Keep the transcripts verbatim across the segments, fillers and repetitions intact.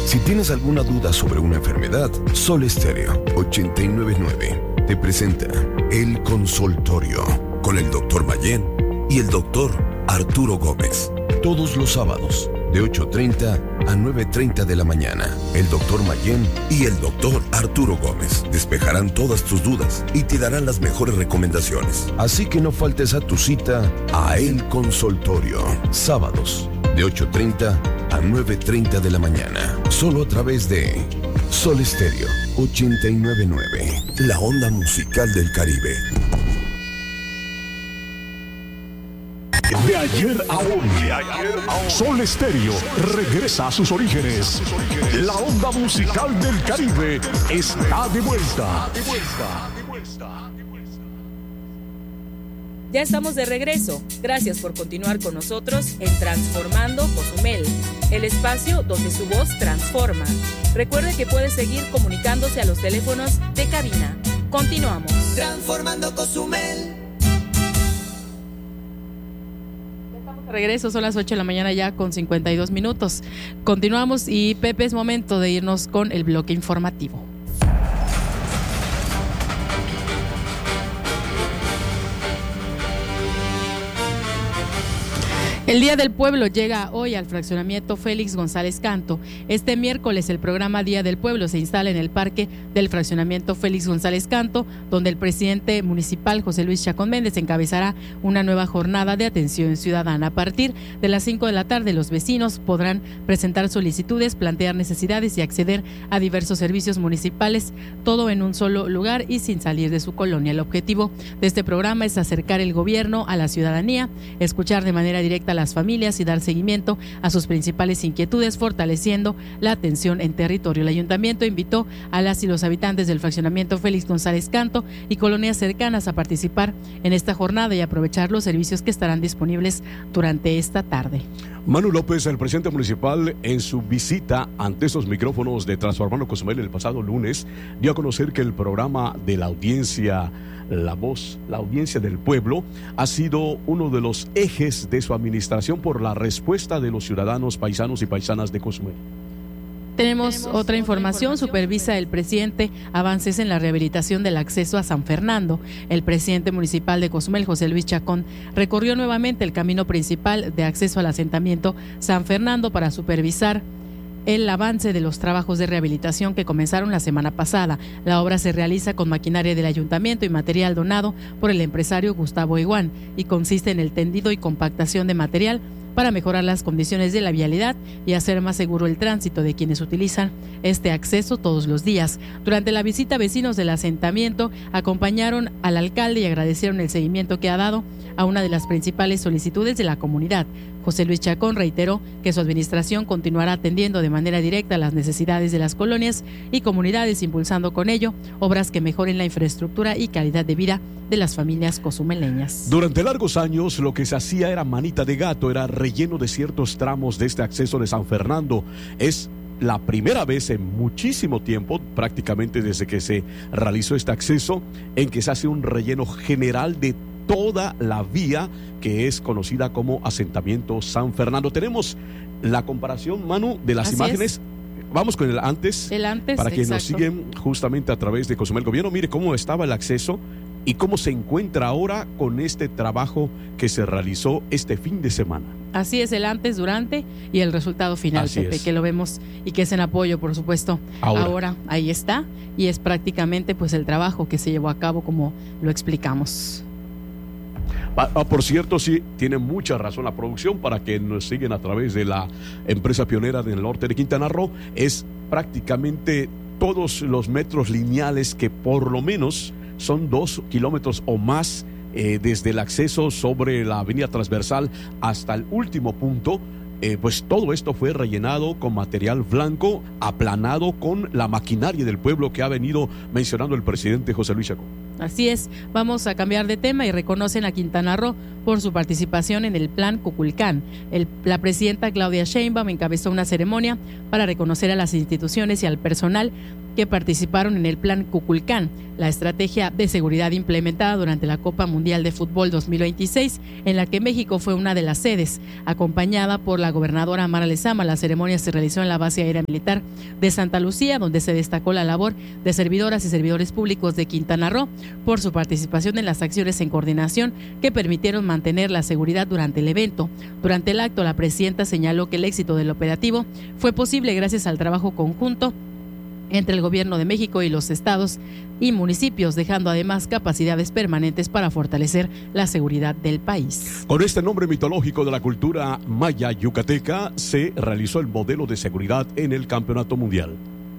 Si tienes alguna duda sobre una enfermedad, Sol Estéreo ochenta y nueve punto nueve te presenta El Consultorio con el doctor Mayén y el doctor Arturo Gómez. Todos los sábados de ocho treinta a nueve treinta de la mañana, el doctor Mayén y el doctor Arturo Gómez despejarán todas tus dudas y te darán las mejores recomendaciones. Así que no faltes a tu cita a El Consultorio, sábados de ocho treinta a nueve treinta de la mañana, solo a través de Sol Estéreo ochenta y nueve punto nueve, la onda musical del Caribe. De ayer a hoy, Sol Estéreo regresa a sus orígenes. La onda musical del Caribe está de vuelta. Ya estamos de regreso. Gracias por continuar con nosotros en Transformando Cozumel, el espacio donde su voz transforma. Recuerde que puede seguir comunicándose a los teléfonos de cabina. Continuamos. Transformando Cozumel. Regreso, son las ocho de la mañana ya con cincuenta y dos minutos. Continuamos y Pepe, es momento de irnos con el bloque informativo. El Día del Pueblo llega hoy al fraccionamiento Félix González Canto. Este miércoles el programa Día del Pueblo se instala en el parque del fraccionamiento Félix González Canto, donde el presidente municipal José Luis Chacón Méndez encabezará una nueva jornada de atención ciudadana. A partir de las cinco de la tarde, los vecinos podrán presentar solicitudes, plantear necesidades y acceder a diversos servicios municipales, todo en un solo lugar y sin salir de su colonia. El objetivo de este programa es acercar el gobierno a la ciudadanía, escuchar de manera directa a las familias y dar seguimiento a sus principales inquietudes, fortaleciendo la atención en territorio. El ayuntamiento invitó a las y los habitantes del fraccionamiento Félix González Canto y colonias cercanas a participar en esta jornada y aprovechar los servicios que estarán disponibles durante esta tarde. Manu López, el presidente municipal, en su visita ante estos micrófonos de Transformando Cozumel el pasado lunes, dio a conocer que el programa de la audiencia La Voz, la audiencia del pueblo, ha sido uno de los ejes de su administración por la respuesta de los ciudadanos paisanos y paisanas de Cozumel. Tenemos, Tenemos otra información. Supervisa el presidente avances en la rehabilitación del acceso a San Fernando. El presidente municipal de Cozumel, José Luis Chacón, recorrió nuevamente el camino principal de acceso al asentamiento San Fernando para supervisar el avance de los trabajos de rehabilitación que comenzaron la semana pasada. La obra se realiza con maquinaria del ayuntamiento y material donado por el empresario Gustavo Iguán y consiste en el tendido y compactación de material para mejorar las condiciones de la vialidad y hacer más seguro el tránsito de quienes utilizan este acceso todos los días. Durante la visita, vecinos del asentamiento acompañaron al alcalde y agradecieron el seguimiento que ha dado a una de las principales solicitudes de la comunidad. José Luis Chacón reiteró que su administración continuará atendiendo de manera directa las necesidades de las colonias y comunidades, impulsando con ello obras que mejoren la infraestructura y calidad de vida de las familias cozumeleñas. Durante largos años lo que se hacía era manita de gato, era relleno de ciertos tramos de este acceso de San Fernando. Es la primera vez en muchísimo tiempo, prácticamente desde que se realizó este acceso, en que se hace un relleno general de toda la vía que es conocida como asentamiento San Fernando. Tenemos la comparación, Manu, de las Así imágenes. Es. Vamos con el antes, el antes para quienes nos exacto. siguen justamente a través de Cozumel Gobierno. Mire cómo estaba el acceso y cómo se encuentra ahora con este trabajo que se realizó este fin de semana. Así es, el antes, durante y el resultado final, Así Pepe, es. que lo vemos y que es en apoyo, por supuesto. Ahora. ahora ahí está, y es prácticamente pues el trabajo que se llevó a cabo como lo explicamos. Ah, por cierto, sí, tiene mucha razón la producción. Para que nos siguen a través de la empresa pionera del norte de Quintana Roo, es prácticamente todos los metros lineales, que por lo menos son dos kilómetros o más, eh, desde el acceso sobre la avenida transversal hasta el último punto. Eh, pues todo esto fue rellenado con material blanco, aplanado con la maquinaria del pueblo que ha venido mencionando el presidente José Luis Chacón. Así es, vamos a cambiar de tema y reconocen a Quintana Roo por su participación en el Plan Cuculcán. El, la presidenta Claudia Sheinbaum encabezó una ceremonia para reconocer a las instituciones y al personal que participaron en el Plan Cuculcán, la estrategia de seguridad implementada durante la Copa Mundial de Fútbol dos mil veintiséis, en la que México fue una de las sedes. Acompañada por la gobernadora Mara Lezama, la ceremonia se realizó en la base aérea militar de Santa Lucía, donde se destacó la labor de servidoras y servidores públicos de Quintana Roo por su participación en las acciones en coordinación que permitieron mantener la seguridad durante el evento. Durante el acto, la presidenta señaló que el éxito del operativo fue posible gracias al trabajo conjunto entre el gobierno de México y los estados y municipios, dejando además capacidades permanentes para fortalecer la seguridad del país. Con este nombre mitológico de la cultura maya yucateca, se realizó el modelo de seguridad en el Campeonato Mundial.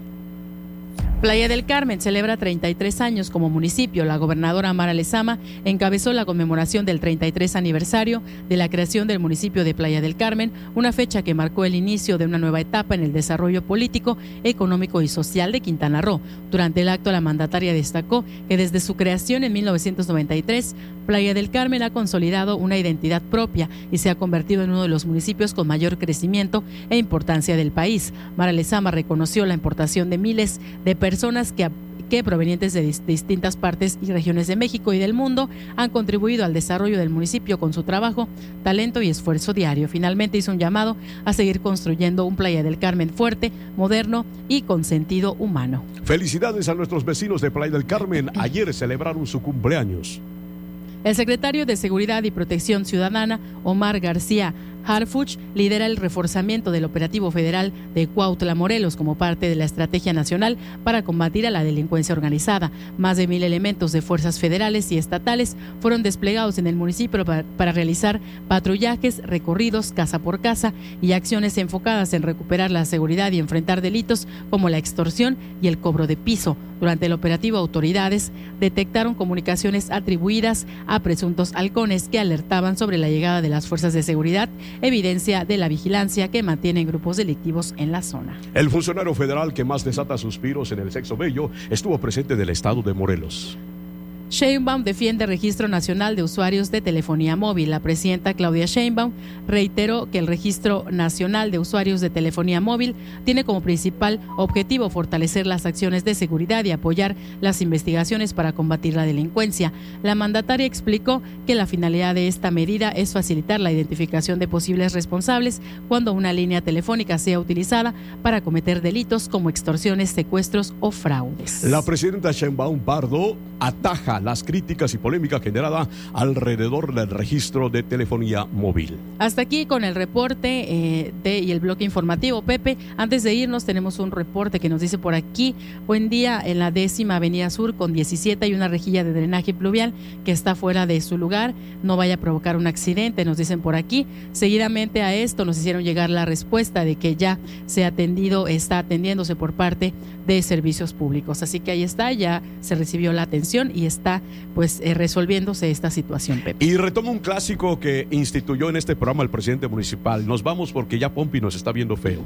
Playa del Carmen celebra treinta y tres años como municipio. La gobernadora Mara Lezama encabezó la conmemoración del treinta y tres aniversario de la creación del municipio de Playa del Carmen, una fecha que marcó el inicio de una nueva etapa en el desarrollo político, económico y social de Quintana Roo. Durante el acto, la mandataria destacó que desde su creación en mil novecientos noventa y tres, Playa del Carmen ha consolidado una identidad propia y se ha convertido en uno de los municipios con mayor crecimiento e importancia del país. Mara Lezama reconoció la importación de miles de personas personas que, que provenientes de dis, distintas partes y regiones de México y del mundo han contribuido al desarrollo del municipio con su trabajo, talento y esfuerzo diario. Finalmente hizo un llamado a seguir construyendo un Playa del Carmen fuerte, moderno y con sentido humano. Felicidades a nuestros vecinos de Playa del Carmen. Ayer celebraron su cumpleaños. El secretario de Seguridad y Protección Ciudadana, Omar García Harfuch, lidera el reforzamiento del operativo federal de Cuautla, Morelos, como parte de la estrategia nacional para combatir a la delincuencia organizada. Más de mil elementos de fuerzas federales y estatales fueron desplegados en el municipio para, para realizar patrullajes, recorridos casa por casa y acciones enfocadas en recuperar la seguridad y enfrentar delitos como la extorsión y el cobro de piso. Durante el operativo, autoridades detectaron comunicaciones atribuidas a presuntos halcones que alertaban sobre la llegada de las fuerzas de seguridad, evidencia de la vigilancia que mantienen grupos delictivos en la zona. El funcionario federal que más desata suspiros en el sexo bello estuvo presente del estado de Morelos. Sheinbaum defiende Registro Nacional de Usuarios de Telefonía Móvil. La presidenta Claudia Sheinbaum reiteró que el Registro Nacional de Usuarios de Telefonía Móvil tiene como principal objetivo fortalecer las acciones de seguridad y apoyar las investigaciones para combatir la delincuencia. La mandataria explicó que la finalidad de esta medida es facilitar la identificación de posibles responsables cuando una línea telefónica sea utilizada para cometer delitos como extorsiones, secuestros o fraudes. La presidenta Sheinbaum Pardo ataja las críticas y polémica generada alrededor del registro de telefonía móvil. Hasta aquí con el reporte eh, de, y el bloque informativo. Pepe, antes de irnos tenemos un reporte que nos dice por aquí: buen día, en la décima avenida sur con diecisiete hay una rejilla de drenaje pluvial que está fuera de su lugar, no vaya a provocar un accidente, nos dicen por aquí. Seguidamente a esto nos hicieron llegar la respuesta de que ya se ha atendido, está atendiéndose por parte de servicios públicos, así que ahí está, ya se recibió la atención y está pues eh, resolviéndose esta situación, Pepe. Y retomo un clásico que instituyó en este programa el presidente municipal: nos vamos porque ya Pompi nos está viendo feo.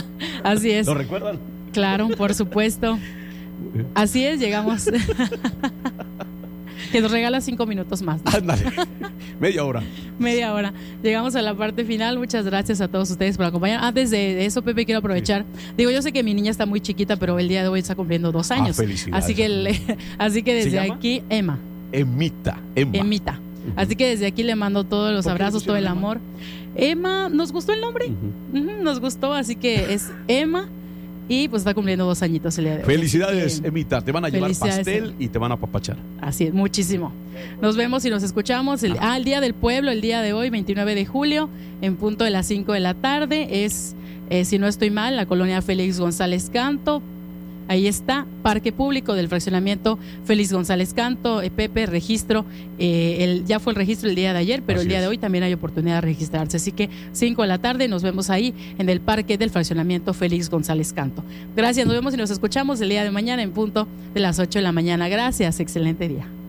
Así es. ¿Lo recuerdan? Claro, por supuesto. Así es, llegamos. Que nos regala cinco minutos más, ¿no? Ándale, media hora. Media hora. Llegamos a la parte final. Muchas gracias a todos ustedes por acompañar. Antes de eso, Pepe, quiero aprovechar. Sí. Digo, yo sé que mi niña está muy chiquita, pero el día de hoy está cumpliendo dos años. Ah, felicidades. Así que, le, así que desde aquí, Emma. Emita. Emma. Emita. Uh-huh. Así que desde aquí le mando todos los abrazos, todo el amor. Emma, ¿nos gustó el nombre? Uh-huh. Uh-huh, nos gustó, así que es Emma. Y pues está cumpliendo dos añitos el día de hoy. Felicidades, que, Emita. Te van a llevar pastel y te van a apapachar. Así es, muchísimo. Nos vemos y nos escuchamos. El, ah, el Día del Pueblo, el día de hoy, veintinueve de julio, en punto de las cinco de la tarde. Es, eh, si no estoy mal, la colonia Félix González Canto. Ahí está, Parque Público del Fraccionamiento Félix González Canto, eh, Pepe, registro, eh, el, ya fue el registro el día de ayer, pero Así el día es. de hoy también hay oportunidad de registrarse, así que cinco de la tarde nos vemos ahí en el Parque del Fraccionamiento Félix González Canto. Gracias, nos vemos y nos escuchamos el día de mañana en punto de las ocho de la mañana. Gracias, excelente día.